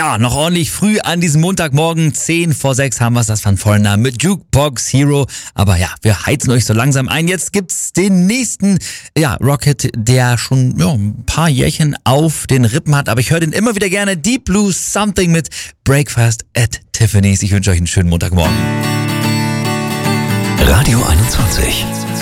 Ja, noch ordentlich früh an diesem Montagmorgen, 10 vor 6 haben wir's, das Van Foreigner mit Jukebox Hero. Aber ja, wir heizen euch so langsam ein. Jetzt gibt's den nächsten, Rocket, der schon ein paar Jährchen auf den Rippen hat. Aber ich höre den immer wieder gerne. Deep Blue Something mit Breakfast at Tiffany's. Ich wünsche euch einen schönen Montagmorgen. Radio 21.